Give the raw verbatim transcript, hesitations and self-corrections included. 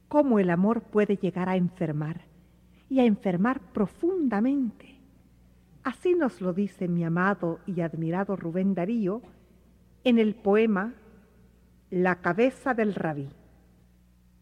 cómo el amor puede llegar a enfermar, y a enfermar profundamente. Así nos lo dice mi amado y admirado Rubén Darío en el poema La cabeza del rabí.